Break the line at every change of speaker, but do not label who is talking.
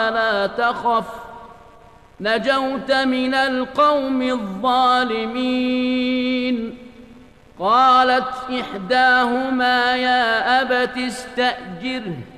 لا تخف نجوت من القوم الظالمين. قالت إحداهما يا أبت استأجره